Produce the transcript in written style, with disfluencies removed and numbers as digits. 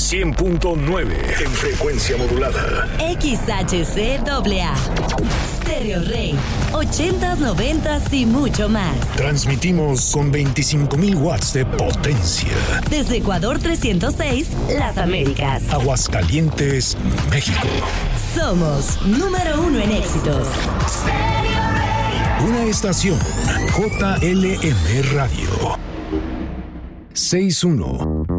100.9 en frecuencia modulada. XHCAA. Stereo Rey. 80s, 90s y mucho más. Transmitimos con 25,000 watts de potencia. Desde Ecuador 306, Las Américas. Aguascalientes, México. Somos número 1 en éxitos. Stereo Rey. Una estación JLM Radio. 61